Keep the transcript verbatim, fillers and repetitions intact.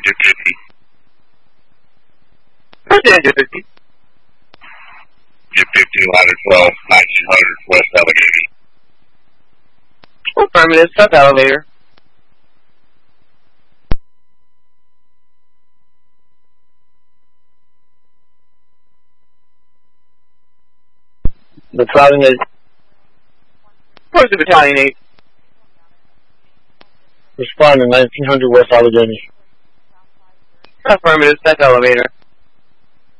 Digit fifty. Roger, Digit fifty. Digit fifty, ladder twelve, nineteen hundred West Allegheny. Affirmative, South Elevator. Battalion eight. Where's the Battalion eight? Respond to nineteen hundred West Allegheny. Affirmative, South Elevator.